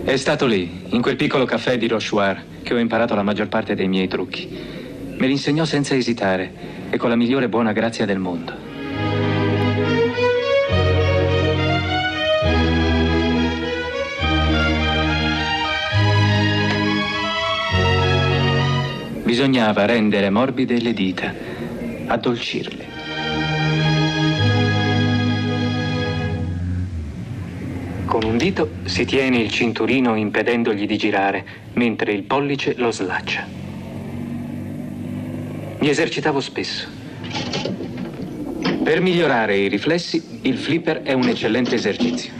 È stato lì, in quel piccolo caffè di Rochoir, che ho imparato la maggior parte dei miei trucchi. Me li insegnò senza esitare e con la migliore buona grazia del mondo. Bisognava rendere morbide le dita, addolcirle. Con un dito si tiene il cinturino impedendogli di girare, mentre il pollice lo slaccia. Mi esercitavo spesso. Per migliorare i riflessi, il flipper è un eccellente esercizio.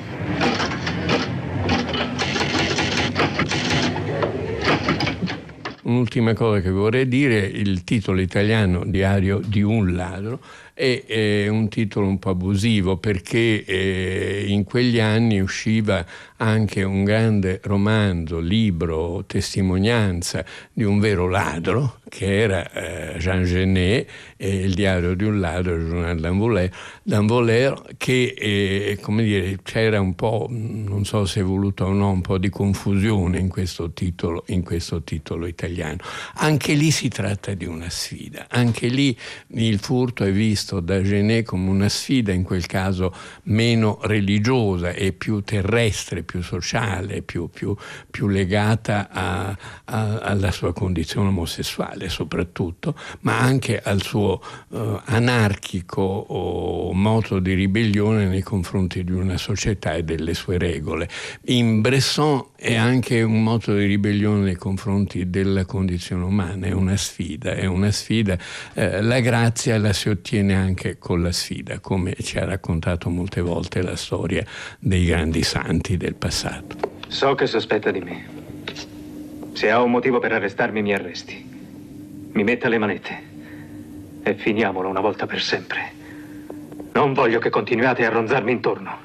Un'ultima cosa che vorrei dire: il titolo italiano Diario di un ladro è un titolo un po' abusivo, perché in quegli anni usciva anche un grande romanzo, libro, testimonianza di un vero ladro, che era Jean Genet, il diario di un ladro, il Journal d'un voleur, che come dire, c'era un po', non so se è voluto o no, un po' di confusione in questo titolo italiano. Anche lì si tratta di una sfida, anche lì il furto è visto da Genet come una sfida, in quel caso meno religiosa e più terrestre, più sociale, più legata alla sua condizione omosessuale soprattutto, ma anche al suo anarchico moto di ribellione nei confronti di una società e delle sue regole. In Bresson è anche un moto di ribellione nei confronti della condizione umana, è una sfida. La grazia la si ottiene anche con la sfida, come ci ha raccontato molte volte la storia dei grandi santi del passato. So che sospetta di me. Se ha un motivo per arrestarmi, mi arresti. Mi metta le manette e finiamolo una volta per sempre. Non voglio che continuiate a ronzarmi intorno.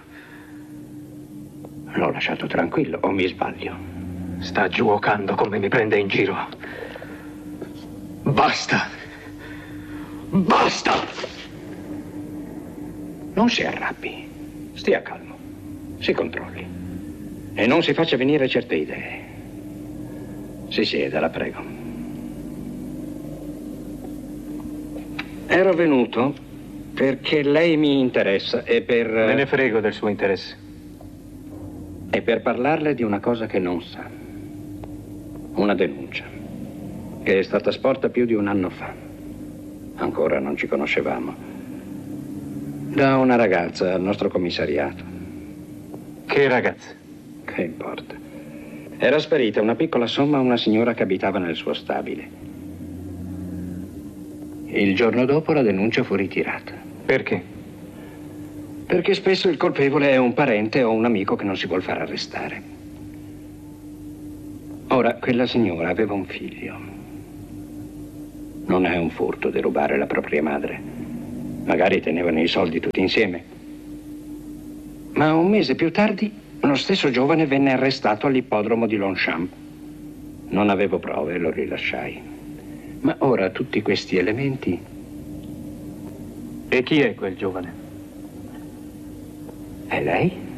L'ho lasciato tranquillo, o mi sbaglio? Sta giuocando come mi prende in giro. Basta! Basta! Non si arrabbi, stia calmo, si controlli e non si faccia venire certe idee. Si sieda, la prego. Ero venuto perché lei mi interessa e per... Me ne frego del suo interesse. E per parlarle di una cosa che non sa. Una denuncia che è stata sporta più di un anno fa. Ancora non ci conoscevamo. Da una ragazza al nostro commissariato. Che ragazza? Che importa. Era sparita una piccola somma a una signora che abitava nel suo stabile. Il giorno dopo la denuncia fu ritirata. Perché? Perché spesso il colpevole è un parente o un amico che non si vuol far arrestare. Ora, quella signora aveva un figlio. Non è un furto derubare la propria madre. Magari tenevano i soldi tutti insieme. Ma un mese più tardi, lo stesso giovane venne arrestato all'ippodromo di Longchamp. Non avevo prove e lo rilasciai. Ma ora tutti questi elementi... E chi è quel giovane? È lei?